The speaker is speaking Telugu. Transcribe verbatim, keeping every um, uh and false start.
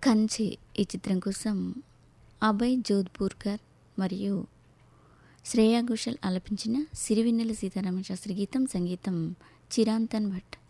కంచె ఈ చిత్రం కోసం అభయ్ జోధ్పూర్కర్ మరియు శ్రేయా ఘోషల్ ఆలపించిన సిరివెన్నెల సీతారామ శాస్త్రి గీతం, సంగీతం చిరాంతన్ భట్.